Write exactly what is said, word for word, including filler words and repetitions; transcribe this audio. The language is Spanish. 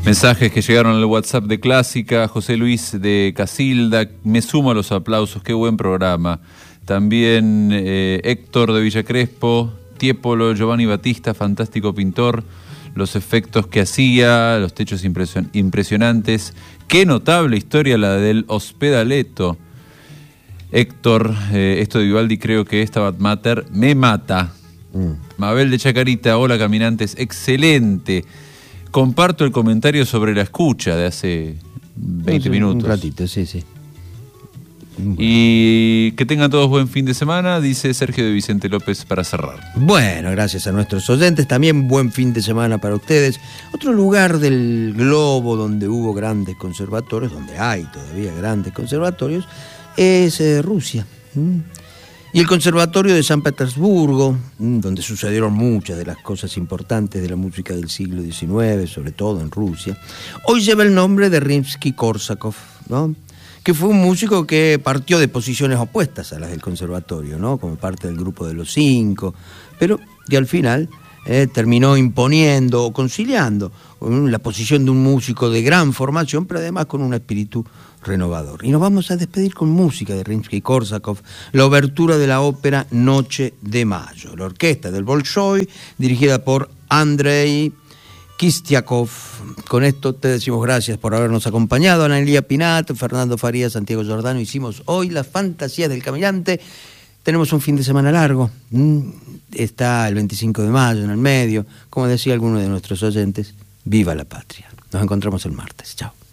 Mensajes que llegaron al WhatsApp de Clásica. José Luis de Casilda, me sumo a los aplausos, qué buen programa. También eh, Héctor de Villa Crespo, Tiepolo, Giovanni Batista, fantástico pintor, los efectos que hacía, los techos impresion- impresionantes. Qué notable historia la del Hospedaleto. Héctor, eh, esto de Vivaldi creo que esta Stabat Mater me mata. Mm. Mabel de Chacarita, hola caminantes, excelente. Comparto el comentario sobre la escucha de hace veinte minutos. Un ratito, sí, sí. Bueno. Y que tengan todos buen fin de semana, dice Sergio de Vicente López para cerrar. Bueno, gracias a nuestros oyentes, también buen fin de semana para ustedes. Otro lugar del globo donde hubo grandes conservatorios, donde hay todavía grandes conservatorios, es eh, Rusia. ¿Mm? Y el Conservatorio de San Petersburgo, donde sucedieron muchas de las cosas importantes de la música del siglo diecinueve, sobre todo en Rusia, hoy lleva el nombre de Rimsky-Korsakov, ¿no? Que fue un músico que partió de posiciones opuestas a las del conservatorio, ¿no? Como parte del grupo de los cinco, pero que al final eh, terminó imponiendo o conciliando la posición de un músico de gran formación, pero además con un espíritu renovador. Y nos vamos a despedir con música de Rimsky-Korsakov, la obertura de la ópera Noche de Mayo, la orquesta del Bolshoi, dirigida por Andrei Kistiakov. Con esto te decimos gracias por habernos acompañado. Ana Elia Pinato, Fernando Farías, Santiago Giordano. Hicimos hoy las fantasías del caminante. Tenemos un fin de semana largo. Está el veinticinco de mayo en el medio. Como decía alguno de nuestros oyentes, viva la patria. Nos encontramos el martes. Chao.